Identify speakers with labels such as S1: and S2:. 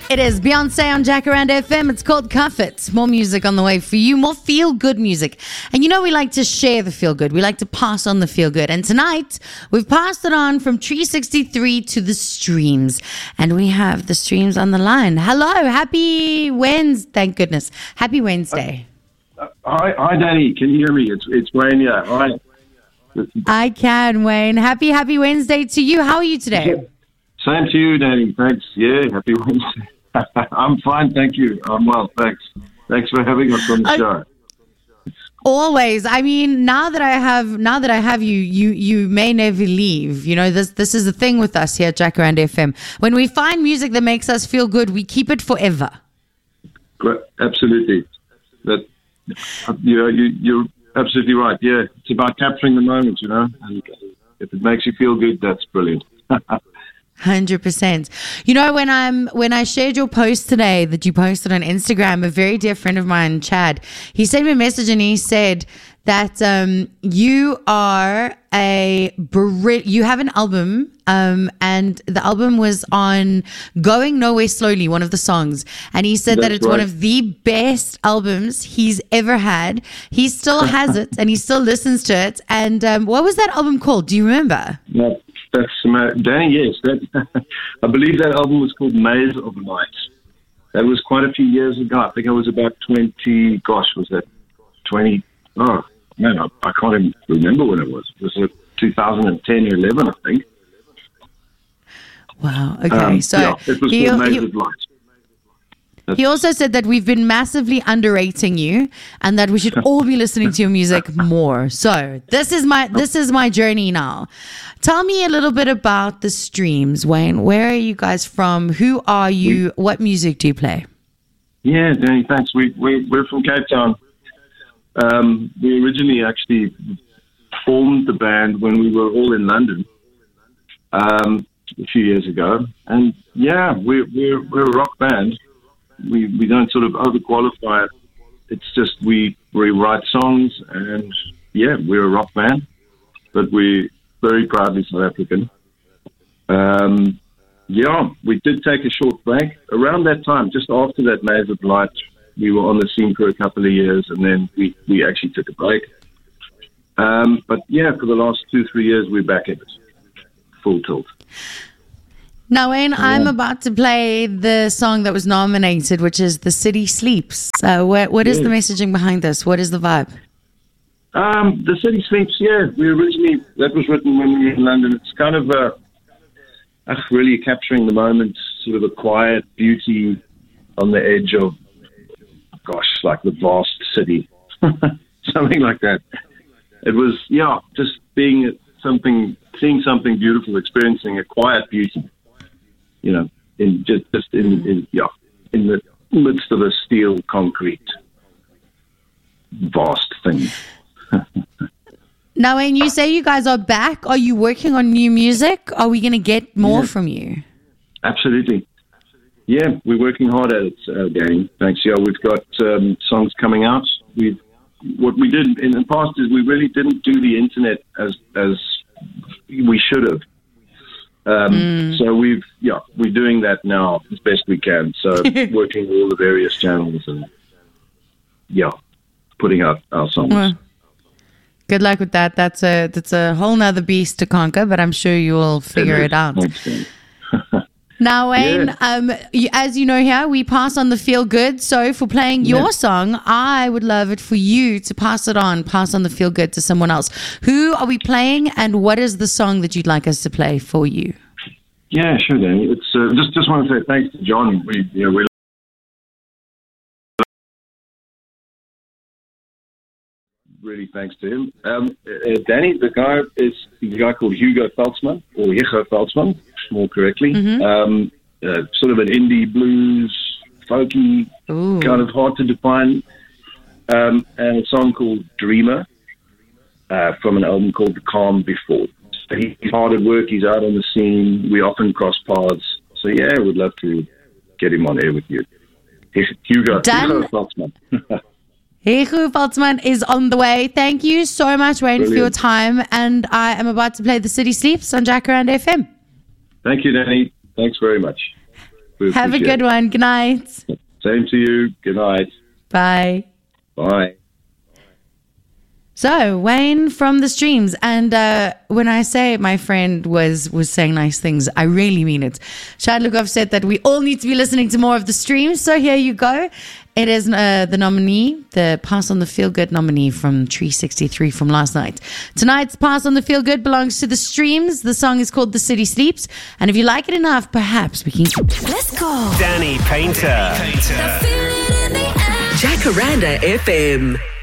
S1: It is Beyonce on Jacaranda FM. It's called Cuff It. More music on the way for you. More feel-good music. And you know we like to share the feel-good. We like to pass on the feel-good. And tonight, we've passed it on from Tree 63 to the streams. And we have the streams on the line. Hello. Happy Wednesday. Thank goodness. Happy Wednesday.
S2: Hi, Danny. Can you hear me? It's Wayne here. Hi.
S1: I can, Wayne. Happy Wednesday to you. How are you today?
S2: Same to you, Danny. Thanks. Yeah, happy Wednesday. I'm fine, thank you. I'm well, thanks. Thanks for having us on the show.
S1: Always. I mean, now that I have you, you may never leave. You know, this is the thing with us here at Jacaranda FM. When we find music that makes us feel good, we keep it forever.
S2: Great. Absolutely. You're absolutely right. Yeah, it's about capturing the moment, you know. And if it makes you feel good, that's brilliant.
S1: 100%. You know, when I shared your post today that you posted on Instagram, a very dear friend of mine, Chad, he sent me a message and he said that you have an album, and the album was on Going Nowhere Slowly, one of the songs, and he said that it's right. One of the best albums he's ever had. He still has it and he still listens to it. And what was that album called? Do you remember?
S2: No. That's Danny. Yes, I believe that album was called Maze of Light. That was quite a few years ago. I think I was about 20. Gosh, was that 20? Oh man, I can't even remember when it was. It was like 2010 or 11, I think.
S1: Wow. Okay, so
S2: yeah, it was called Maze of Light.
S1: He also said that we've been massively underrating you and that we should all be listening to your music more. So this is my journey now. Tell me a little bit about the streams, Wayne. Where are you guys from? Who are you? What music do you play?
S2: Yeah, Danny, thanks. We're from Cape Town. We originally actually formed the band when we were all in London a few years ago. And yeah, we're a rock band. We don't sort of overqualify it. It's just we write songs, and yeah, we're a rock band, but we're very proudly South African. Yeah, we did take a short break around that time. Just after that Maze of Light, we were on the scene for a couple of years, and then we actually took a break. But yeah, for the last 2-3 years, we're back at it, full tilt.
S1: Now, Wayne, I'm about to play the song that was nominated, which is The City Sleeps. What is the messaging behind this? What is the vibe?
S2: The City Sleeps, yeah. That was written when we were in London. It's kind of really capturing the moment, sort of a quiet beauty on the edge of, like the vast city. Something like that. It was, just seeing something beautiful, experiencing a quiet beauty. You know, in the midst of a steel concrete vast thing.
S1: Now, when you say you guys are back, are you working on new music? Are we going to get more from you?
S2: Absolutely. Yeah, we're working hard at it, Danny. Thanks. Yeah, we've got songs coming out. What we did in the past is we really didn't do the internet as we should have. So we're doing that now as best we can. So working all the various channels and putting out our songs.
S1: Well, good luck with that. That's a whole nother beast to conquer, but I'm sure you will figure it out. Now, Wayne, as you know here, we pass on the feel good. So for playing your song, I would love it for you to pass on the feel good to someone else. Who are we playing, and what is the song that you'd like us to play for you?
S2: Yeah, sure, Danny. It's just want to say thanks to John. We really thanks to him. Danny, the guy is a guy called Hugo Veldsman, or Hugo Veldsman, more correctly. Sort of an indie blues, folky, kind of hard to define. And a song called Dreamer from an album called The Calm Before. So he's hard at work, he's out on the scene, we often cross paths. So yeah, I would love to get him on air with you. Hugo Veldsman.
S1: Hugo Veldsman is on the way. Thank you so much, Wayne, for your time. And I am about to play The City Sleeps on Jacaranda FM.
S2: Thank you, Danny. Thanks very much.
S1: Have a good one. Good night.
S2: Same to you. Good night.
S1: Bye.
S2: Bye.
S1: So, Wayne from the streams. And when I say my friend was saying nice things, I really mean it. Shad Lukov said that we all need to be listening to more of the streams. So here you go. It is the nominee, the Pass on the Feel Good nominee from Tree 63 from last night. Tonight's Pass on the Feel Good belongs to the streams. The song is called The City Sleeps. And if you like it enough, perhaps we can...
S3: Let's go.
S4: Danny Painter.
S3: Jacaranda FM.